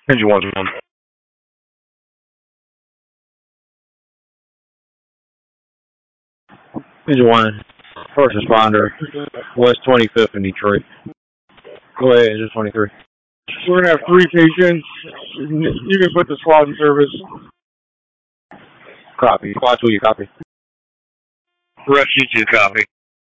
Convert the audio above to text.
Engine 1. Engine 1. First responder. West 25th in Detroit. Go ahead, Engine 23. We're going to have 3 patients. You can put the squad in service. Copy. Squad 2, you copy. Rescue 2, copy.